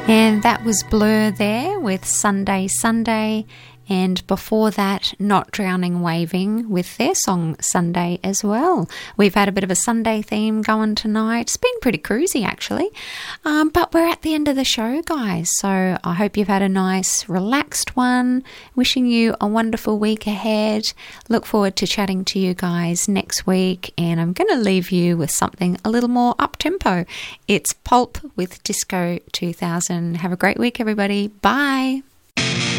And that was Blur there with Sunday, Sunday. And before that, Not Drowning Waving with their song Sunday as well. We've had a bit of a Sunday theme going tonight. It's been pretty cruisy actually. But we're at the end of the show, guys. So I hope you've had a nice, relaxed one. Wishing you a wonderful week ahead. Look forward to chatting to you guys next week. And I'm going to leave you with something a little more up-tempo. It's Pulp with Disco 2000. Have a great week, everybody. Bye.